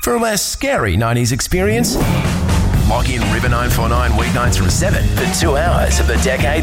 For a less scary 90s experience, log in River 949 weeknights from 7 for 2 hours of the decade